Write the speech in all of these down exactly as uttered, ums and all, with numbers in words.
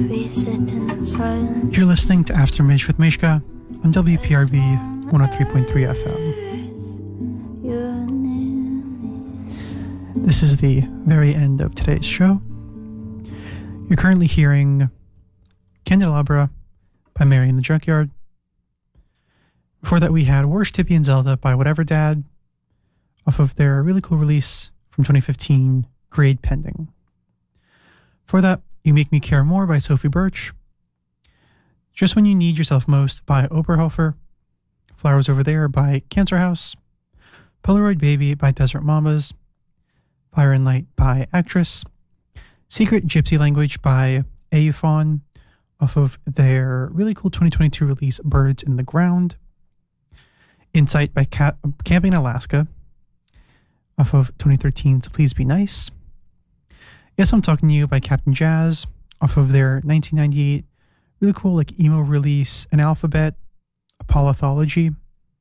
You're listening to Aftermath with Mishka on W P R B one oh three point three F M. This is the very end of today's show. You're currently hearing Candelabra by Mary in the Junkyard. Before that, we had Worst Tippy and Zelda by Whatever Dad off of their really cool release from twenty fifteen, Grade Pending. For that, You Make Me Care More by Sophie Birch. Just When You Need Yourself Most by Oberhofer. Flowers Over There by Cancer House. Polaroid Baby by Desert Mamas. Fire and Light by Actress. Secret Gypsy Language by Aephon off of their really cool twenty twenty-two release Birds in the Ground. Insight by Cat- Camping in Alaska off of twenty thirteen's Please Be Nice. Yes, I'm Talking to You by Captain Jazz off of their nineteen ninety-eight really cool like emo release An Alphabet, Apollothology.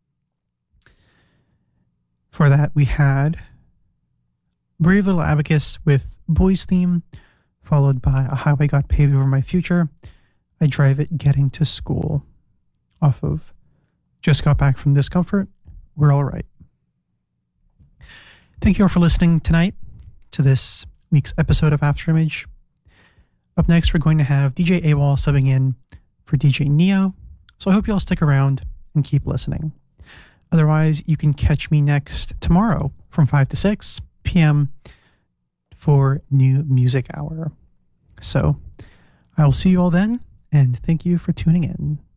For that, we had Brave Little Abacus with Boys Theme, followed by A Highway Got Paved Over My Future, I Drive It Getting to School, off of Just Got Back from Discomfort, We're All Right. Thank you all for listening tonight to this week's episode of Afterimage. Up next, we're going to have D J AWOL subbing in for D J Neo, so I hope you all stick around and keep listening. Otherwise, you can catch me next tomorrow from five to six p.m. for New Music Hour. So I will see you all then, and thank you for tuning in.